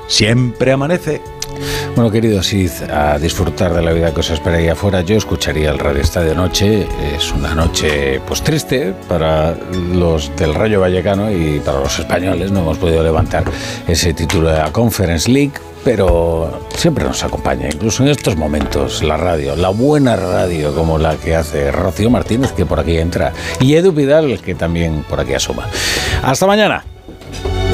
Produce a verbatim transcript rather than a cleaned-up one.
siempre amanece. Bueno, queridos, id a disfrutar de la vida que os espera ahí afuera. Yo escucharía el Radio Estadio Noche. Es una noche pues triste para los del Rayo Vallecano y para los españoles. No hemos podido levantar ese título de la Conference League, pero siempre nos acompaña, incluso en estos momentos, la radio, la buena radio como la que hace Rocío Martínez, que por aquí entra, y Edu Vidal, que también por aquí asoma. Hasta mañana.